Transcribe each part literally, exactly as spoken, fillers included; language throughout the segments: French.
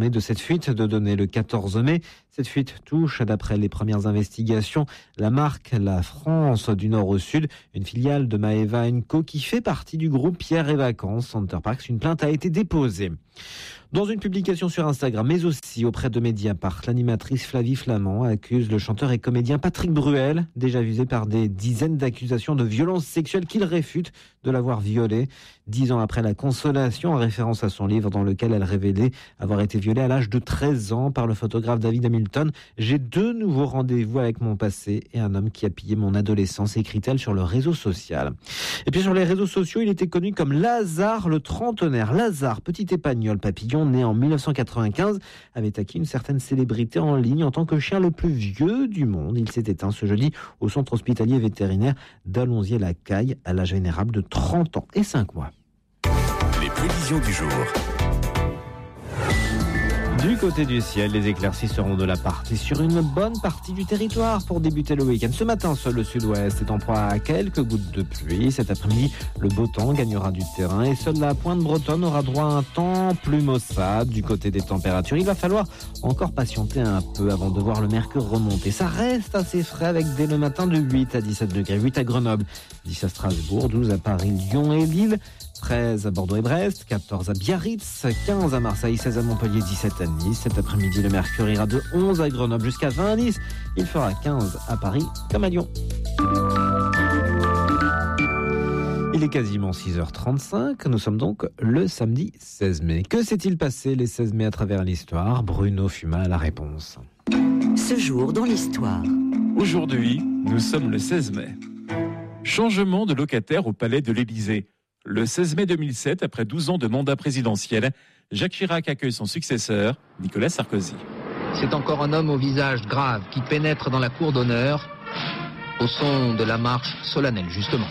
informé de cette fuite de données le quatorze mai. Cette fuite touche, d'après les premières investigations, la marque La France du Nord au Sud, une filiale de Maeva and Co qui fait partie du groupe Pierre et Vacances Center Parks. Une plainte a été déposée. Dans une publication sur Instagram, mais aussi auprès de Mediapart, l'animatrice Flavie Flamand accuse le chanteur et comédien Patrick Bruel, déjà visé par des dizaines d'accusations de violences sexuelles, qu'il réfute de l'avoir violé. Dix ans après la consolation, en référence à son livre dans lequel elle révélait avoir été violée à l'âge de treize ans par le photographe David Hamilton. « J'ai deux nouveaux rendez-vous avec mon passé et un homme qui a pillé mon adolescence », écrit-elle sur le réseau social. Et puis sur les réseaux sociaux, il était connu comme Lazare le trentenaire. Lazare, petit épagnol papillon, né en dix-neuf cent quatre-vingt-quinze, avait acquis une certaine célébrité en ligne en tant que chien le plus vieux du monde. Il s'est éteint ce jeudi au centre hospitalier vétérinaire d'Allonzier-la-Caille à l'âge vénérable de trente ans et cinq mois. Les prévisions du jour. Du côté du ciel, les éclaircies seront de la partie sur une bonne partie du territoire pour débuter le week-end. Ce matin, seul le sud-ouest est en proie à quelques gouttes de pluie. Cet après-midi, le beau temps gagnera du terrain et seule la pointe bretonne aura droit à un temps plus maussade. Du côté des températures, il va falloir encore patienter un peu avant de voir le mercure remonter. Ça reste assez frais avec dès le matin de huit à dix-sept degrés. huit à Grenoble, dix à Strasbourg, douze à Paris, Lyon et Lille, treize à Bordeaux et Brest, quatorze à Biarritz, quinze à Marseille, seize à Montpellier, dix-sept à Nice. Cet après-midi, le mercure ira de onze à Grenoble jusqu'à vingt à Nice. Il fera quinze à Paris comme à Lyon. Il est quasiment six heures trente-cinq. Nous sommes donc le samedi seize mai. Que s'est-il passé les seize mai à travers l'histoire ? Bruno Fuma a la réponse. Ce jour dans l'histoire. Aujourd'hui, nous sommes le seize mai. Changement de locataire au palais de l'Élysée. Le seize mai deux mille sept, après douze ans de mandat présidentiel, Jacques Chirac accueille son successeur, Nicolas Sarkozy. C'est encore un homme au visage grave qui pénètre dans la cour d'honneur au son de la marche solennelle, justement.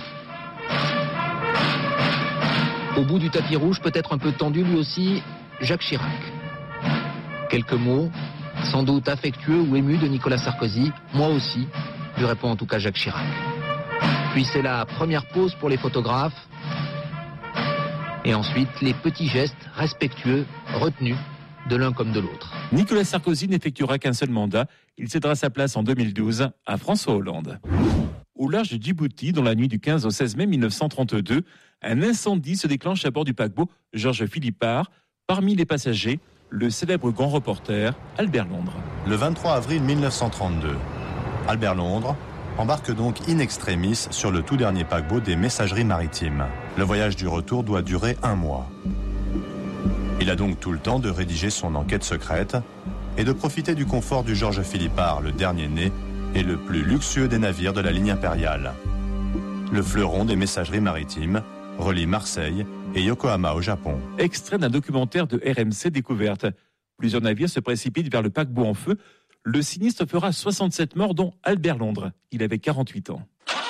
Au bout du tapis rouge, peut-être un peu tendu lui aussi, Jacques Chirac. Quelques mots, sans doute affectueux ou émus de Nicolas Sarkozy. Moi aussi, lui répond en tout cas Jacques Chirac. Puis c'est la première pause pour les photographes. Et ensuite, les petits gestes respectueux, retenus, de l'un comme de l'autre. Nicolas Sarkozy n'effectuera qu'un seul mandat. Il cédera sa place en deux mille douze à François Hollande. Au large de Djibouti, dans la nuit du quinze au seize mai mille neuf cent trente-deux, un incendie se déclenche à bord du paquebot Georges Philippard. Parmi les passagers, le célèbre grand reporter Albert Londres. Le vingt-trois avril mille neuf cent trente-deux, Albert Londres embarque donc in extremis sur le tout dernier paquebot des messageries maritimes. Le voyage du retour doit durer un mois. Il a donc tout le temps de rédiger son enquête secrète et de profiter du confort du Georges Philippard, le dernier né et le plus luxueux des navires de la ligne impériale. Le fleuron des messageries maritimes relie Marseille et Yokohama au Japon. Extrait d'un documentaire de R M C Découverte. Plusieurs navires se précipitent vers le paquebot en feu. Le sinistre fera soixante-sept morts, dont Albert Londres. Il avait quarante-huit ans.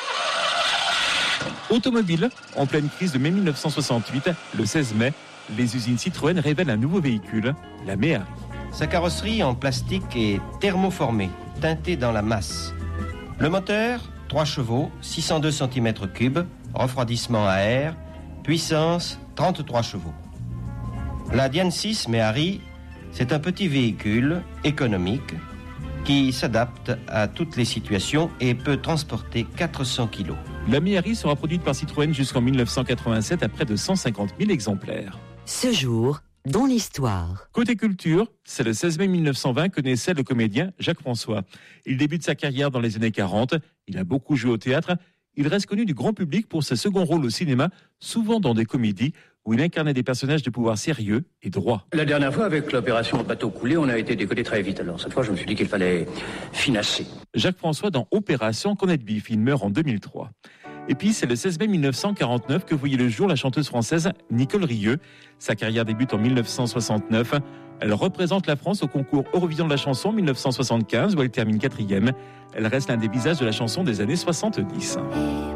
Automobile, en pleine crise de mai mille neuf cent soixante-huit, le seize mai, les usines Citroën révèlent un nouveau véhicule, la Méhari. Sa carrosserie en plastique est thermoformée, teintée dans la masse. Le moteur, trois chevaux, six cent deux centimètres cubes, refroidissement à air, puissance trente-trois chevaux. La Diane six Méhari, c'est un petit véhicule économique qui s'adapte à toutes les situations et peut transporter quatre cents kilos. La Méhari sera produite par Citroën jusqu'en mille neuf cent quatre-vingt-sept à près de cent cinquante mille exemplaires. Ce jour dans l'histoire. Côté culture, c'est le seize mai mille neuf cent vingt que naissait le comédien Jacques François. Il débute sa carrière dans les années quarante. Il a beaucoup joué au théâtre. Il reste connu du grand public pour ses seconds rôles au cinéma, souvent dans des comédies où il incarnait des personnages de pouvoir sérieux et droits. La dernière fois, avec l'opération bateau coulé, on a été décollé très vite. Alors cette fois, je me suis dit qu'il fallait finasser. Jacques François dans Opération Corned Beef. Il meurt en deux mille trois. Et puis, c'est le seize mai mille neuf cent quarante-neuf que voyait le jour la chanteuse française Nicole Rieu. Sa carrière débute en mille neuf cent soixante-neuf. Elle représente la France au concours Eurovision de la chanson en mille neuf cent soixante-quinze, où elle termine quatrième. Elle reste l'un des visages de la chanson des années soixante-dix.